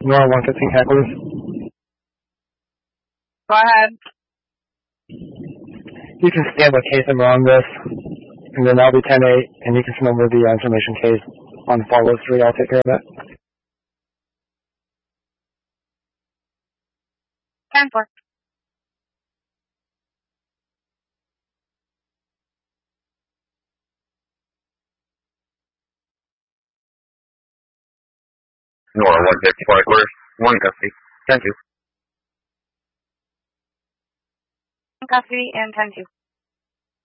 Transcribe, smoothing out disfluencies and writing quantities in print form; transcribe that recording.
Nora 115 hecklers. Go ahead. You can scan what case I'm on this, and then I'll be 10-8, and you can send over the information case on follow 3. I'll take care of that. 10-4. Nora 154 hecklers. 1 custody. 10-2. Custody and 10-2.